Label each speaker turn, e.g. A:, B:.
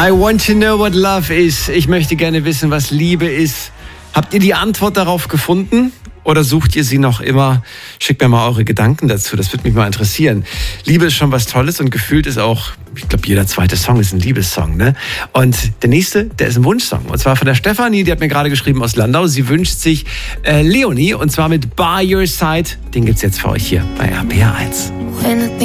A: I want to know what love is. Ich möchte gerne wissen, was Liebe ist. Habt ihr die Antwort darauf gefunden? Oder sucht ihr sie noch immer? Schickt mir mal eure Gedanken dazu, das würde mich mal interessieren. Liebe ist schon was Tolles und gefühlt ist auch, ich glaube, jeder zweite Song ist ein Liebessong, ne? Und der nächste, der ist ein Wunschsong. Und zwar von der Stefanie, die hat mir gerade geschrieben aus Landau. Sie wünscht sich Leonie und zwar mit By Your Side. Den gibt's jetzt für euch hier bei RPR 1.